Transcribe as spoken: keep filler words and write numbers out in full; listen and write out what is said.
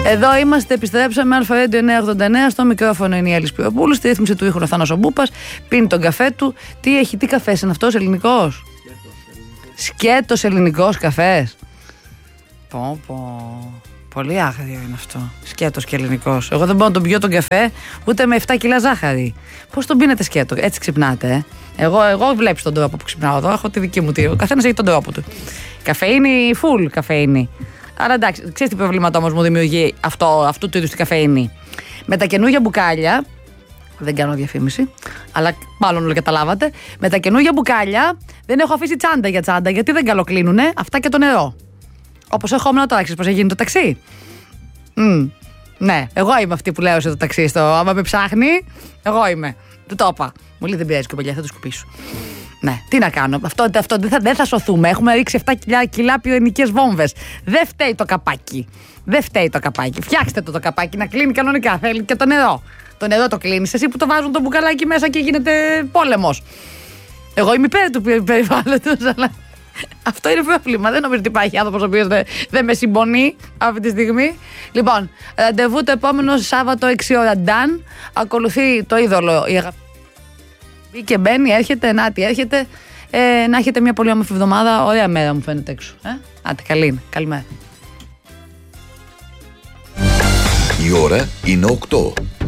Εδώ είμαστε, επιστρέψαμε. Αλφα Radio εννιακόσια ογδόντα εννέα. Στο μικρόφωνο είναι η Έλλης Πυροπούλου. Στη ρύθμιση του ήχου ο Θάνος ο Μπούπας. Πίνει τον καφέ του. Τι έχει, τι καφές είναι αυτός, ελληνικός? Σκέτος ελληνικός καφές. Πω πω. Πολύ άγριο είναι αυτό. Σκέτος και ελληνικός. Εγώ δεν μπορώ να τον πιω τον καφέ ούτε με επτά κιλά ζάχαρη. Πώς τον πίνετε σκέτο, έτσι ξυπνάτε, ε? Εγώ, εγώ βλέπεις τον τρόπο που ξυπνάω εδώ. Έχω τη δική μου τύρο. Ο καθένας έχει τον τρόπο του. Καφέινη, full καφέινη. Άρα εντάξει, ξέρεις τι προβλήματα όμως μου δημιουργεί αυτό, αυτού του είδους τη καφέινη? Με τα καινούργια μπουκάλια. Δεν κάνω διαφήμιση, αλλά μάλλον όλοι καταλάβατε. Με τα καινούργια μπουκάλια δεν έχω αφήσει τσάντα για τσάντα, γιατί δεν καλοκλίνουνε αυτά και το νερό. Όπως ερχόμουν τώρα, ξέρεις πώς έχει γίνει το ταξί. Mm. Ναι, εγώ είμαι αυτή που λέω σε το ταξί. Στο, άμα με ψάχνει, εγώ είμαι. Του το είπα. Μου λέει δεν πειράζει κοπελιά, θα το σκουπίσω. Ναι, τι να κάνω. Αυτό, αυτό δεν, θα, δεν θα σωθούμε. Έχουμε ρίξει επτά κιλά πυρηνικές βόμβες. Δεν φταίει το καπάκι. Δεν φταίει το καπάκι. Φτιάξτε το το καπάκι να κλείνει κανονικά. Θέλει και το νερό. Το νερό το κλείνεις εσύ που το βάζουν το μπουκαλάκι μέσα και γίνεται πόλεμος. Εγώ είμαι υπέρ του περιβάλλοντος, αλλά αυτό είναι πρόβλημα. Δεν νομίζω ότι υπάρχει άνθρωπος ο οποίος δεν, δεν με συμπονεί αυτή τη στιγμή. Λοιπόν, ραντεβού το επόμενο Σάββατο έξι ώρα Νταν. Ακολουθεί το είδωλο. Η αγαπη... και μπαίνει, έρχεται, να τι έρχεται. Ε, να έχετε μια πολύ όμορφη εβδομάδα. Ωραία μέρα μου φαίνεται έξω. Ε? Άτε, καλή είναι. Καλημέρα. Η ώρα είναι οκτώ.